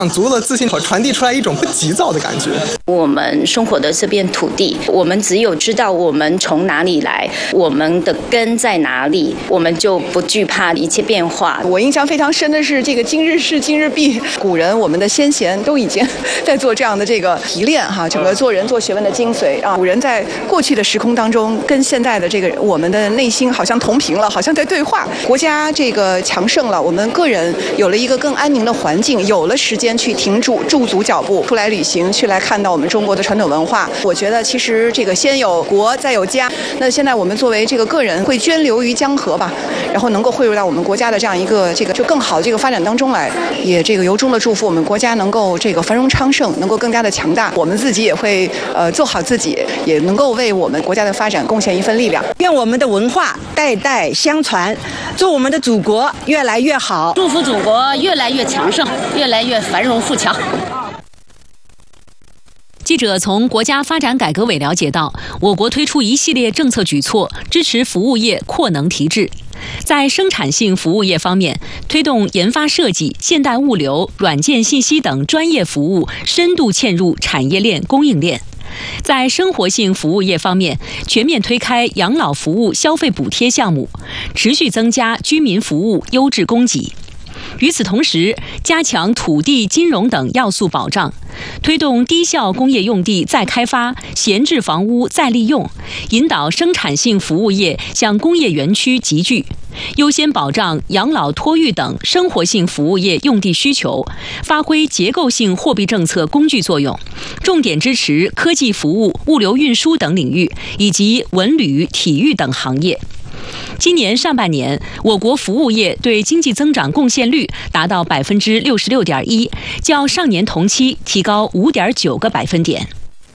足了自信，传递出来一种不急躁的感觉。 我们生活的这片土地，我们只有知道我们从哪里来，我们的根在哪里，我们就不惧怕一切变化。 我印象非常深的是这个今日事今日毕，古人我们的先贤都已经在做这样的这个提炼哈，整个做人做学问的精髓啊。古人在过去的时空当中，跟现在的这个我们的内心好像同频了，好像在对话。国家这个强盛了，我们个人有了一个更安宁的环境，有了时间去驻足脚步，出来旅行，去来看到我们中国的传统文化。我觉得其实这个先有国，再有家。那现在我们作为这个个人，会涓流于江河吧，然后能够汇入到我们国家的这样一个这个就更好的这个发展当中来，也这个由衷的祝福我们国家能够这个繁荣昌盛，能够更加的强大。我们自己也会做好自己，也能够为我们国家的发展贡献一份力量。 愿我们的文化代代相传，祝我们的祖国越来越好， 祝福祖国越来越强盛，越来越繁荣富强。 记者从国家发展改革委了解到，我国推出一系列政策举措，支持服务业扩能提质。在生产性服务业方面，推动研发设计、现代物流、软件信息等专业服务深度嵌入产业链供应链。在生活性服务业方面，全面推开养老服务消费补贴项目，持续增加居民服务优质供给。与此同时，加强土地、金融等要素保障，推动低效工业用地再开发、闲置房屋再利用，引导生产性服务业向工业园区集聚，优先保障养老托育等生活性服务业用地需求，发挥结构性货币政策工具作用，重点支持科技服务、物流运输等领域，以及文旅、体育等行业。今年上半年，我国服务业对经济增长贡献率达到66.1%，较上年同期提高5.9个百分点。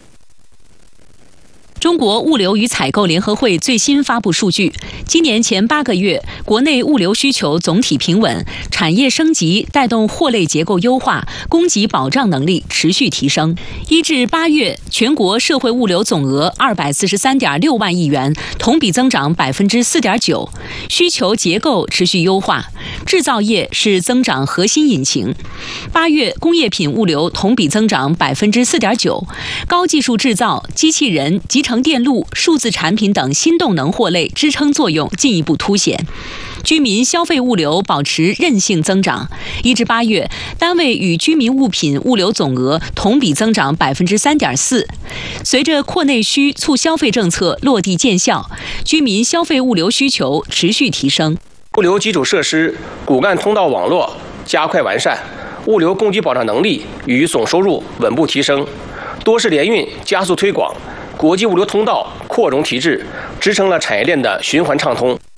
中国物流与采购联合会最新发布数据，今年前8个月，国内物流需求总体平稳，产业升级带动货类结构优化，供给保障能力持续提升。1至8月，全国社会物流总额243.6万亿元，同比增长4.9%，需求结构持续优化，制造业是增长核心引擎。8月，工业品物流同比增长4.9%，高技术制造、机器人、集成电路、数字产品等新动能货类支撑作用进一步凸显。居民消费物流保持韧性增长，1至8月，单位与居民物品物流总额同比增长3.4%。随着扩内需促消费政策落地见效，居民消费物流需求持续提升。 物流基础设施、骨干通道网络加快完善，物流供给保障能力与总收入稳步提升，多式联运加速推广，国际物流通道扩容提质，支撑了产业链的循环畅通。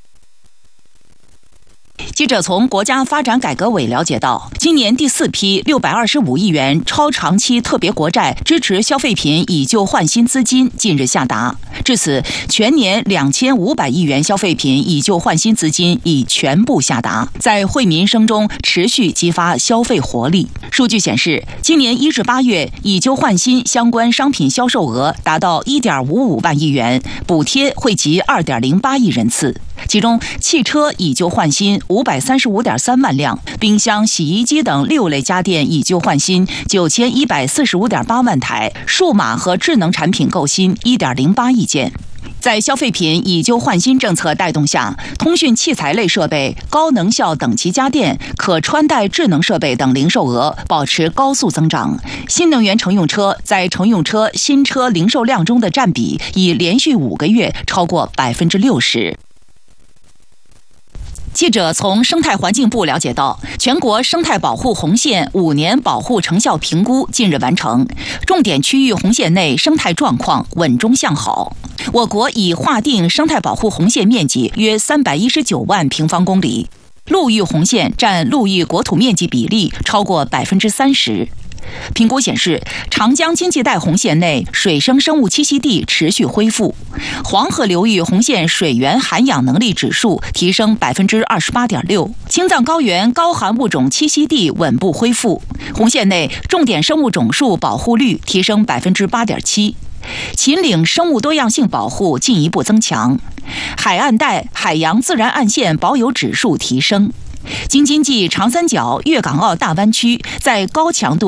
记者从国家发展改革委了解到，今年第4批625亿元超长期特别国债支持消费品以旧换新资金近日下达，至此全年2500亿元消费品以旧换新资金已全部下达，在惠民生中持续激发消费活力。数据显示，今年1至8月以旧换新相关商品销售额达到1.55万亿元，补贴惠及2.08亿人次。其中，汽车以旧换新535.3万辆，冰箱、洗衣机等6类家电以旧换新9145.8万台，数码和智能产品购新1.08亿件。在消费品以旧换新政策带动下，通讯器材类设备、高能效等级家电、可穿戴智能设备等零售额保持高速增长。新能源乘用车在乘用车新车零售量中的占比已连续5个月超过60%。记者从生态环境部了解到，全国生态保护红线5年保护成效评估近日完成，重点区域红线内生态状况稳中向好。我国已划定生态保护红线面积约319万平方公里，陆域红线占陆域国土面积比例超过30%。评估显示，长江经济带红线内水生生物栖息地持续恢复，黄河流域红线水源涵养能力指数提升28.6%，青藏高原高寒物种栖息地稳步恢复，红线内重点生物种数保护率提升8.7%。秦岭生物多样性保护进一步增强，海岸带海洋自然岸线保有指数提升。 京津冀长三角粤港澳大湾区在高强度